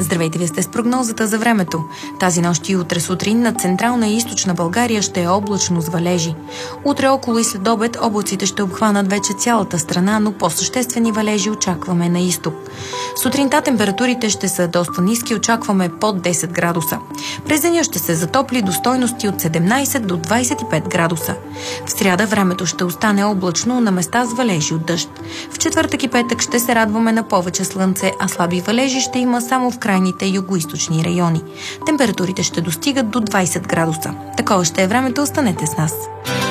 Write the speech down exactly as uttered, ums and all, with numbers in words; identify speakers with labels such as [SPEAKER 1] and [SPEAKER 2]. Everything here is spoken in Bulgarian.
[SPEAKER 1] Здравейте, вие сте с прогнозата за времето. Тази нощ и утре сутрин на централна и източна България ще е облачно с валежи. Утре около и след обед облаците ще обхванат вече цялата страна, но по-съществени валежи очакваме на изток. Сутринта температурите ще са доста ниски, очакваме под десет градуса. През деня ще се затопли до стойности от седемнайсет до двайсет и пет градуса. В сряда времето ще остане облачно, на места с валежи от дъжд. В четвъртък и петък ще се радваме на повече слънце, а слаби валежи ще има само в крайните югоизточни райони. Температурите ще достигат до двайсет градуса. Такова ще е времето, останете с нас.